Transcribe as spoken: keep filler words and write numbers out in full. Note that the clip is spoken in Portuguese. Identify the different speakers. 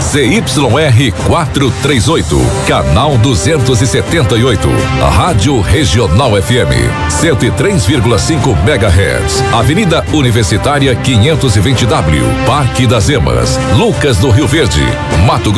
Speaker 1: Z Y R quatrocentos e trinta e oito, canal duzentos e setenta e oito, Rádio Regional F M, cento e três vírgula cinco megahertz, Avenida Universitária quinhentos e vinte W, Parque das Emas, Lucas do Rio Verde, Mato Grosso.